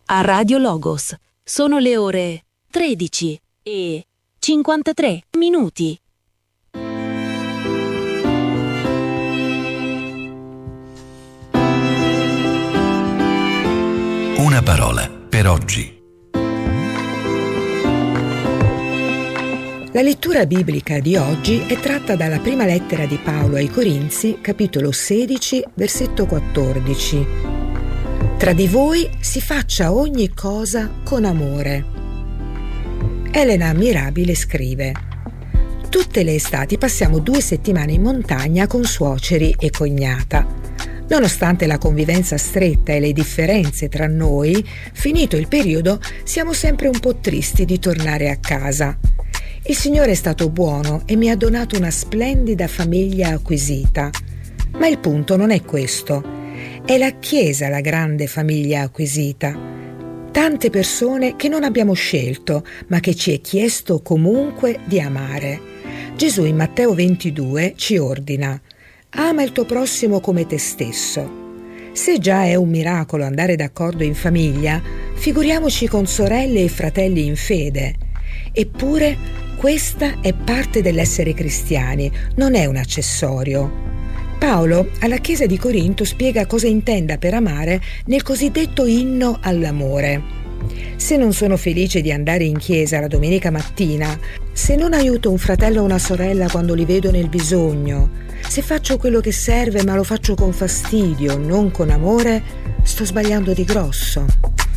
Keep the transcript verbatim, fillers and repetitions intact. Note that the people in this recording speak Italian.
a Radio Logos. Sono le ore tredici e cinquantatré minuti. Una parola per oggi. La lettura biblica di oggi è tratta dalla prima lettera di Paolo ai Corinzi, capitolo sedici, versetto quattordici. Tra di voi si faccia ogni cosa con amore. Elena Mirabile scrive: tutte le estati passiamo due settimane in montagna con suoceri e cognata. Nonostante la convivenza stretta e le differenze tra noi, finito il periodo, siamo sempre un po' tristi di tornare a casa. Il Signore è stato buono e mi ha donato una splendida famiglia acquisita. Ma il punto non è questo. È la Chiesa la grande famiglia acquisita. Tante persone che non abbiamo scelto, ma che ci è chiesto comunque di amare. Gesù in Matteo ventidue ci ordina: ama il tuo prossimo come te stesso. Se già è un miracolo andare d'accordo in famiglia, figuriamoci con sorelle e fratelli in fede. Eppure questa è parte dell'essere cristiani, non è un accessorio. Paolo alla Chiesa di Corinto spiega cosa intenda per amare nel cosiddetto inno all'amore. Se non sono felice di andare in chiesa la domenica mattina, se non aiuto un fratello o una sorella quando li vedo nel bisogno, se faccio quello che serve ma lo faccio con fastidio, non con amore, sto sbagliando di grosso.